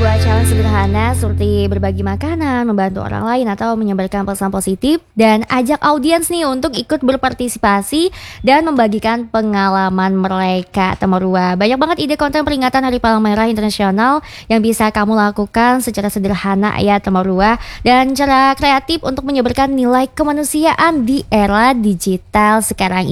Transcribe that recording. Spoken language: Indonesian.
Buat challenge sederhana seperti berbagi makanan, membantu orang lain atau menyebarkan pesan positif dan ajak audiens nih untuk ikut berpartisipasi dan membagikan pengalaman mereka. Temerua, banyak banget ide konten peringatan Hari Palang Merah Internasional yang bisa kamu lakukan secara sederhana ya Temerua, dan cara kreatif untuk menyebarkan nilai kemanusiaan di era digital sekarang